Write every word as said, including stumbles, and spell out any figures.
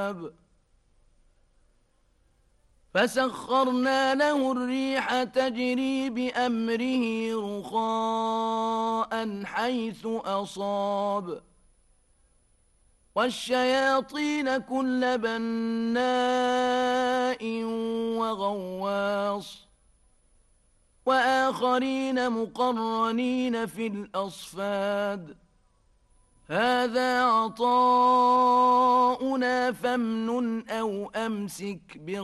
فسخرنا له الريح تجري بأمره رخاء حيث أصاب والشياطين كل بناء وغواص وآخرين مقرنين في الأصفاد هذا عطاؤنا فامنن أو أمسك بغير